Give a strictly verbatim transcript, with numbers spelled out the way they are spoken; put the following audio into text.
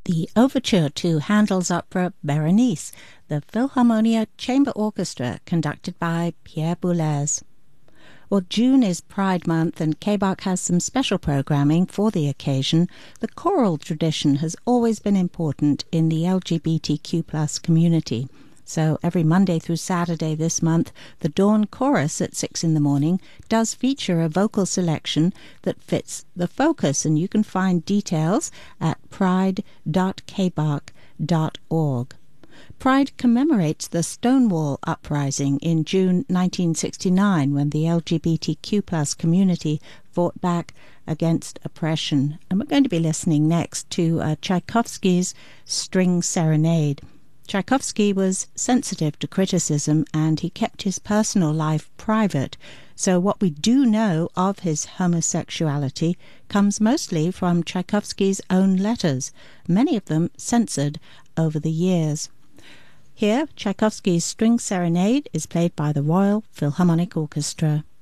the overture to Handel's opera Berenice, the Philharmonia Chamber Orchestra, conducted by Pierre Boulez. Well, June is Pride Month, and K B A C has some special programming for the occasion. The choral tradition has always been important in the L G B T Q plus community. So every Monday through Saturday this month, the Dawn Chorus at six in the morning does feature a vocal selection that fits the focus, and you can find details at pride dot k b a c dot org. Pride commemorates the Stonewall Uprising in June nineteen sixty-nine, when the L G B T Q plus community fought back against oppression. And we're going to be listening next to uh, Tchaikovsky's String Serenade. Tchaikovsky was sensitive to criticism, and he kept his personal life private. So what we do know of his homosexuality comes mostly from Tchaikovsky's own letters, many of them censored over the years. Here, Tchaikovsky's String Serenade is played by the Royal Philharmonic Orchestra.